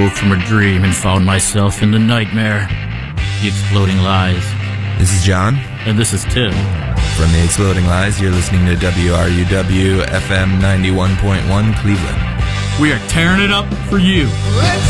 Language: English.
awoke from a dream and found myself in the nightmare. The Exploding Lies. This is John. And this is Tim. From The Exploding Lies, you're listening to WRUW FM 91.1 Cleveland. We are tearing it up for you.